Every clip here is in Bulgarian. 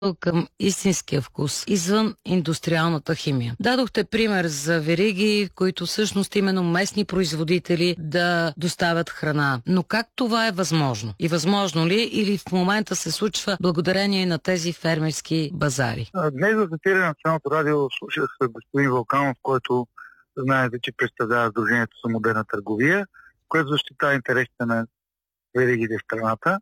към истинския вкус, извън индустриалната химия. Дадохте пример за вериги, които всъщност именно местни производители да доставят храна. Но как това е възможно? И възможно ли или в момента се случва благодарение на тези фермерски базари? Днес за цитиране на Националното радио слушах с господин Вълканов, който знаете, че представлява Сдружението за модерна търговия, което защитава интересите на веригите в страната.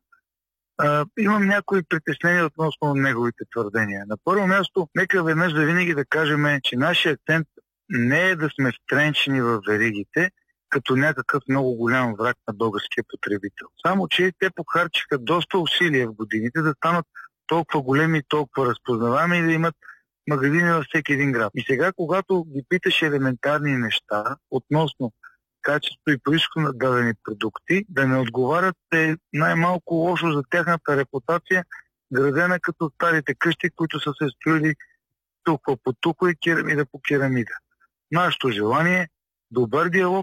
Имам някои притеснения относно неговите твърдения. На първо място, нека веднъж да винаги да кажем, че нашия акцент не е да сме втренчени в веригите, като някакъв много голям враг на българския потребител. Само, че те похарчиха доста усилия в годините да станат толкова големи, толкова разпознаваеми и да имат магазини във всеки един град. И сега, когато ги питаш елементарни неща относно качество и произход на дадени продукти, да не отговарят е най-малко лошо за тяхната репутация, градена като старите къщи, които са се строили тухва по тухва и керамида по керамида. Нашето желание е добър диалог,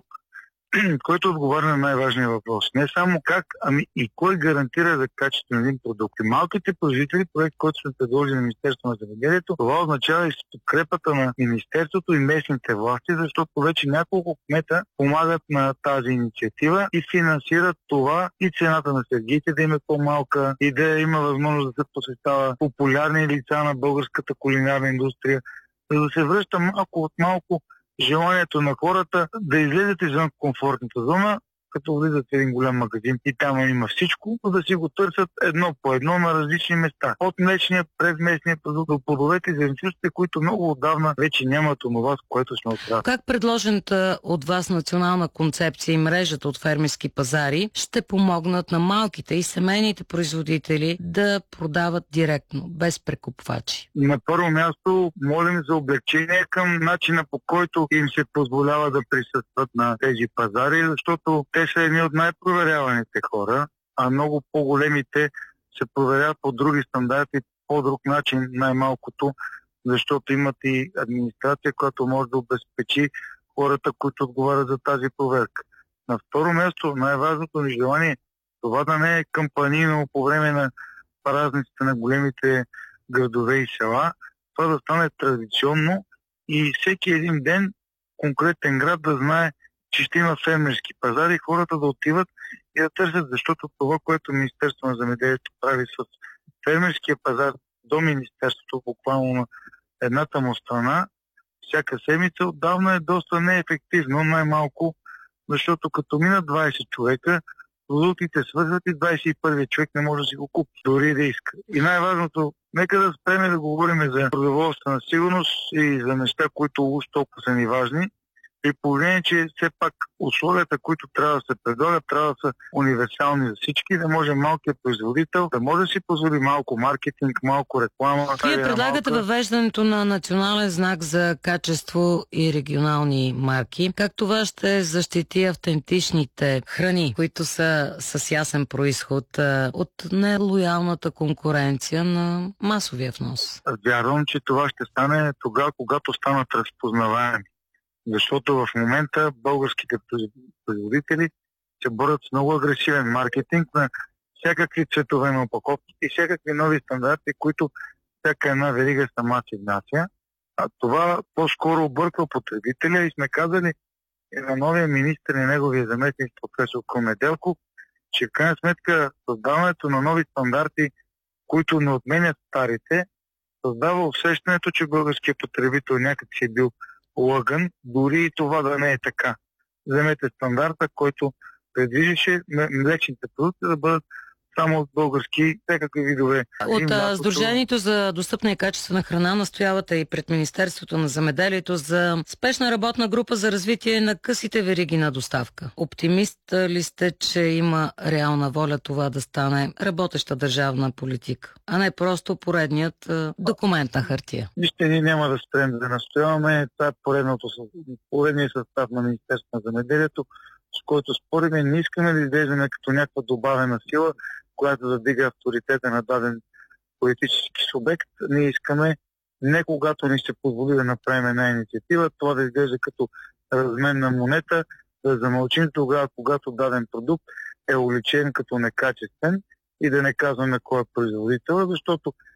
който отговаря на най-важния въпрос. Не само как, ами и кой гарантира за качество на един продукт. И малките производители, проект, който сме предложили на Министерството на земеделието, това означава и с подкрепата на Министерството и местните власти, защото вече няколко кмета помагат на тази инициатива и финансират това и цената на сергиите да им е по-малка и да има възможност да се посещава популярни лица на българската кулинарна индустрия, за да се връща малко от малко желанието на хората да излезат извън комфортната зона, като влизат в един голям магазин и там има всичко, да си го търсят едно по едно на различни места. От млечния през местния продукт до плодовете и зеленчуците, които много отдавна вече нямат онова, с което сме отрасли. Как предложената от вас национална концепция и мрежата от фермерски пазари ще помогнат на малките и семейните производители да продават директно, без прекупвачи? На първо място молим за облегчение към начина, по който им се позволява да присъстват на тези пазари, защото те са едни от най-проверяваните хора, а много по-големите се проверяват по други стандарти, по друг начин най-малкото, защото имат и администрация, която може да обезпечи хората, които отговарят за тази проверка. На второ място, най-важното ни желание е това да не е кампанийно по време на празниците на големите градове и села, това да стане традиционно и всеки един ден конкретен град да знае, че ще има фермерски пазари и хората да отиват и да търсят, защото това, което Министерството на земеделието прави с фермерския пазар до Министерството, буквално на едната му страна, всяка седмица отдавна е доста неефективно, най-малко, защото като минат 20 човека, продуктите свързват и 21 човек не може да си го купи, дори да иска. И най-важното, нека да спреме да говорим за продоволствена сигурност и за неща, които уж толкова са ни важни, при положение, че все пак условията, които трябва да се предлагат, трябва да са универсални за всички, да може малкият производител да може да си позволи малко маркетинг, малко реклама. Вие предлагате въвеждането на национален знак за качество и регионални марки. Как това ще защити автентичните храни, които са с ясен произход от нелоялната конкуренция на масовия внос? Вярвам, че това ще стане тогава, когато станат разпознаваеми. Защото в момента българските производители се борят с много агресивен маркетинг на всякакви цветове на опаковки и всякакви нови стандарти, които всяка една верига сама си внася. А това по-скоро обърква потребителя и сме казали и на новия министр и неговия заместник професор Комеделков, че в крайна сметка създаването на нови стандарти, които не отменят старите, създава усещането, че българският потребител някак си е бил лъган, дори и това да не е така. Вземете стандарта, който предвиждаше млечните продукти да бъдат само от български всякакви видове. От Сдружението за достъпна и качествена храна настоявате и пред Министерството на земеделието за спешна работна група за развитие на късите вериги на доставка. Оптимист ли сте, че има реална воля това да стане работеща държавна политика, а не просто поредният документ на хартия? Вижте, ние няма да спрем да настояваме. Това е поредният състав на Министерството на земеделието, с който спориме. Не искаме да изглеждаме като някаква добавена сила, която да дига авторитета на даден политически субект. Ние искаме не когато ни се позволи да направим една инициатива, това да изглежда като разменна монета, да замълчим тогава, когато даден продукт е уличен като некачествен и да не казваме кой е производител, защото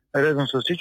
редно с всички